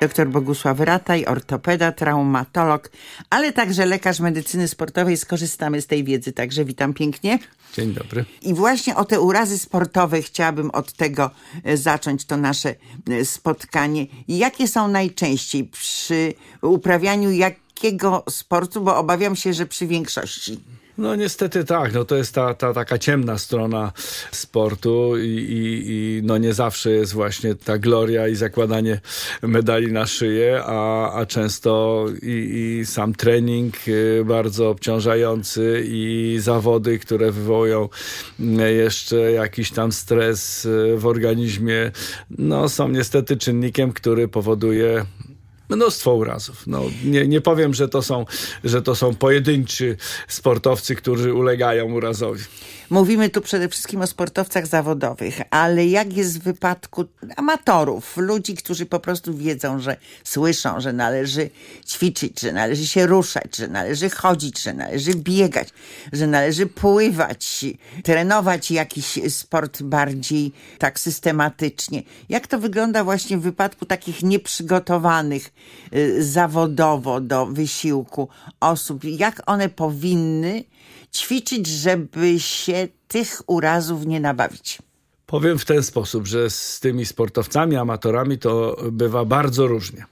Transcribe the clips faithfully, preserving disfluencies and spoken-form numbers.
Doktor Bogusław Rataj, ortopeda, traumatolog, ale także lekarz medycyny sportowej. Skorzystamy z tej wiedzy, także witam pięknie. Dzień dobry. I właśnie o te urazy sportowe chciałabym od tego zacząć to nasze spotkanie. Jakie są najczęściej przy uprawianiu jakiego sportu, bo obawiam się, że przy większości. No niestety tak, no to jest ta, ta taka ciemna strona sportu i, i, i no nie zawsze jest właśnie ta gloria i zakładanie medali na szyję, a, a często i, i sam trening bardzo obciążający i zawody, które wywołują jeszcze jakiś tam stres w organizmie, no są niestety czynnikiem, który powoduje mnóstwo urazów. No, nie, nie powiem, że to są, że to są pojedynczy sportowcy, którzy ulegają urazowi. Mówimy tu przede wszystkim o sportowcach zawodowych, ale jak jest w wypadku amatorów, ludzi, którzy po prostu wiedzą, że słyszą, że należy ćwiczyć, że należy się ruszać, że należy chodzić, że należy biegać, że należy pływać, trenować jakiś sport bardziej tak systematycznie. Jak to wygląda właśnie w wypadku takich nieprzygotowanych y, zawodowo do wysiłku osób? Jak one powinny ćwiczyć, żeby się tych urazów nie nabawić? Powiem w ten sposób, że z tymi sportowcami, amatorami to bywa bardzo różnie.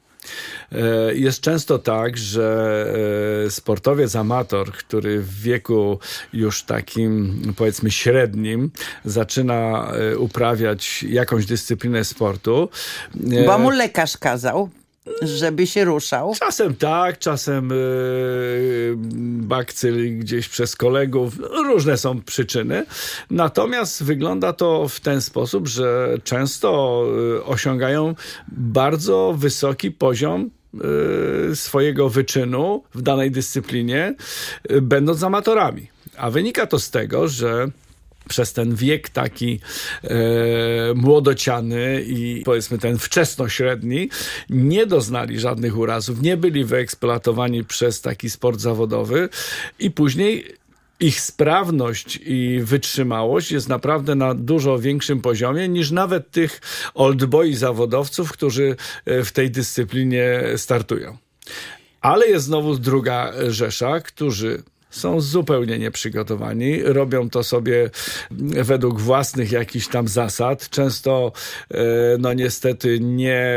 Jest często tak, że sportowiec amator, który w wieku już takim powiedzmy średnim zaczyna uprawiać jakąś dyscyplinę sportu. Bo mu lekarz kazał, żeby się ruszał. Czasem tak, czasem yy, bakcyl gdzieś przez kolegów. Różne są przyczyny. Natomiast wygląda to w ten sposób, że często yy, osiągają bardzo wysoki poziom yy, swojego wyczynu w danej dyscyplinie, yy, będąc amatorami. A wynika to z tego, że przez ten wiek taki e, młodociany i powiedzmy ten wczesnośredni nie doznali żadnych urazów, nie byli wyeksploatowani przez taki sport zawodowy i później ich sprawność i wytrzymałość jest naprawdę na dużo większym poziomie niż nawet tych oldboy zawodowców, którzy w tej dyscyplinie startują. Ale jest znowu druga rzesza, którzy są zupełnie nieprzygotowani, robią to sobie według własnych jakichś tam zasad, często no niestety nie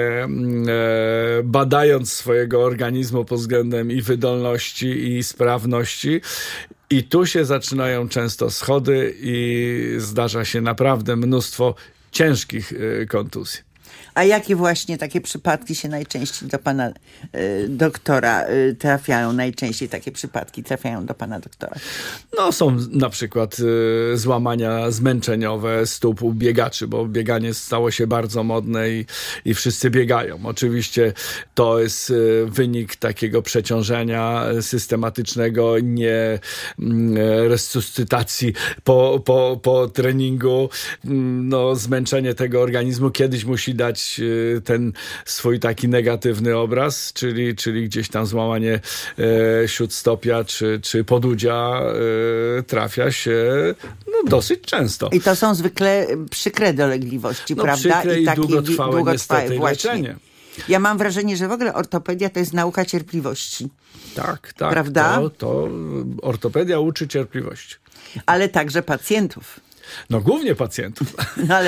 badając swojego organizmu pod względem i wydolności, i sprawności. I tu się zaczynają często schody i zdarza się naprawdę mnóstwo ciężkich kontuzji. A jakie właśnie takie przypadki się najczęściej do pana y, doktora y, trafiają? Najczęściej takie przypadki trafiają do pana doktora? No są na przykład y, złamania zmęczeniowe stóp u biegaczy, bo bieganie stało się bardzo modne i, i wszyscy biegają. Oczywiście to jest y, wynik takiego przeciążenia systematycznego, nie y, resuscytacji po, po, po treningu. Y, no, zmęczenie tego organizmu kiedyś musi dać ten swój taki negatywny obraz, czyli, czyli gdzieś tam złamanie e, śródstopia czy, czy podudzia e, trafia się no, dosyć często. I to są zwykle przykre dolegliwości, no, prawda? Przykre i, I takie długotrwałe, długotrwałe niestety właśnie. leczenie. Ja mam wrażenie, że w ogóle ortopedia to jest nauka cierpliwości. Tak, tak. Prawda? To, to ortopedia uczy cierpliwości. Ale także pacjentów. No głównie pacjentów. No, ale